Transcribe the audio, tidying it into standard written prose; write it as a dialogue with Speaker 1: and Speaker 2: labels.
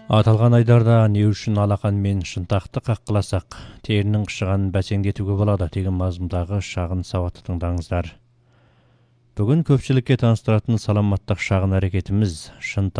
Speaker 1: Аталған айдарда не үшін алақан мен шынтақты қаққыласақ, терінің қышығанын бәсеңдетуге болады деген мазмұндағы шағын сауатты тыңдаңыздар. Бүгін көпшілікке таныстыратын саламаттық шағын әрекетіміз шынтақ